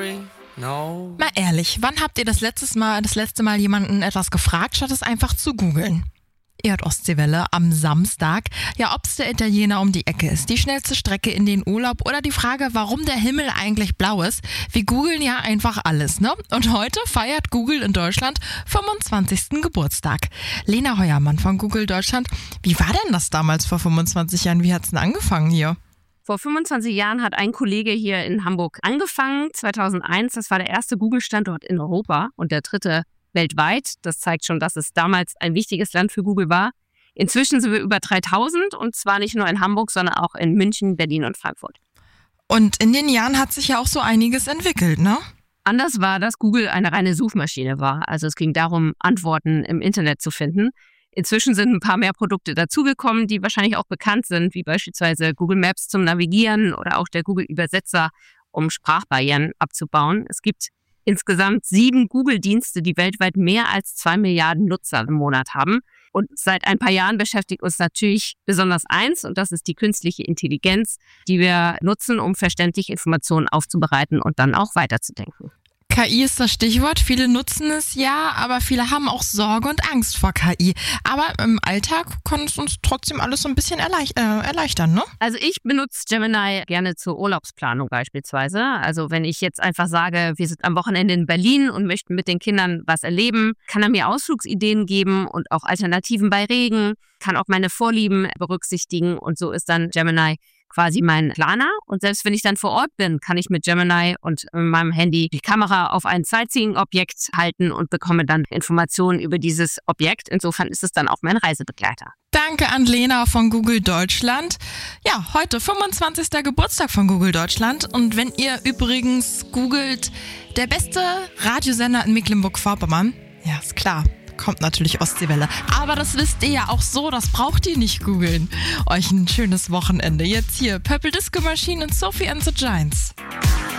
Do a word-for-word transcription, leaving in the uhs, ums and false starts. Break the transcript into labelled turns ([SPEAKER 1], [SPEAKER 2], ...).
[SPEAKER 1] sorry, no.
[SPEAKER 2] Mal ehrlich, wann habt ihr das letztes Mal, das letzte Mal jemanden etwas gefragt, statt es einfach zu googeln? Ihr hört Ostseewelle am Samstag. Ja, ob's der Italiener um die Ecke ist, die schnellste Strecke in den Urlaub oder die Frage, warum der Himmel eigentlich blau ist. Wir googeln ja einfach alles, ne? Und heute feiert Google in Deutschland fünfundzwanzigsten Geburtstag. Lena Heuermann von Google Deutschland. Wie war denn das damals vor fünfundzwanzig Jahren? Wie hat's denn angefangen hier?
[SPEAKER 3] Vor fünfundzwanzig Jahren hat ein Kollege hier in Hamburg angefangen, zweitausendeins. Das war der erste Google-Standort in Europa und der dritte weltweit. Das zeigt schon, dass es damals ein wichtiges Land für Google war. Inzwischen sind wir über dreitausend und zwar nicht nur in Hamburg, sondern auch in München, Berlin und Frankfurt.
[SPEAKER 2] Und in den Jahren hat sich ja auch so einiges entwickelt, ne?
[SPEAKER 3] Anders war, dass Google eine reine Suchmaschine war. Also es ging darum, Antworten im Internet zu finden. Inzwischen sind ein paar mehr Produkte dazugekommen, die wahrscheinlich auch bekannt sind, wie beispielsweise Google Maps zum Navigieren oder auch der Google-Übersetzer, um Sprachbarrieren abzubauen. Es gibt insgesamt sieben Google-Dienste, die weltweit mehr als zwei Milliarden Nutzer im Monat haben. Und seit ein paar Jahren beschäftigt uns natürlich besonders eins, und das ist die künstliche Intelligenz, die wir nutzen, um verständlich Informationen aufzubereiten und dann auch weiterzudenken.
[SPEAKER 2] K I ist das Stichwort. Viele nutzen es ja, aber viele haben auch Sorge und Angst vor K I. Aber im Alltag kann es uns trotzdem alles so ein bisschen erleich- äh, erleichtern, ne?
[SPEAKER 3] Also ich benutze Gemini gerne zur Urlaubsplanung beispielsweise. Also wenn ich jetzt einfach sage, wir sind am Wochenende in Berlin und möchten mit den Kindern was erleben, kann er mir Ausflugsideen geben und auch Alternativen bei Regen, kann auch meine Vorlieben berücksichtigen und so ist dann Gemini quasi mein Planer. Und selbst wenn ich dann vor Ort bin, kann ich mit Gemini und meinem Handy die Kamera auf ein Sightseeing-Objekt halten und bekomme dann Informationen über dieses Objekt. Insofern ist es dann auch mein Reisebegleiter.
[SPEAKER 2] Danke an Lena von Google Deutschland. Ja, heute fünfundzwanzigster Geburtstag von Google Deutschland. Und wenn ihr übrigens googelt, der beste Radiosender in Mecklenburg-Vorpommern, ja, ist klar, kommt natürlich Ostseewelle. Aber das wisst ihr ja auch so, das braucht ihr nicht googeln. Euch ein schönes Wochenende. Jetzt hier Purple Disco Machine und Sophie and the Giants.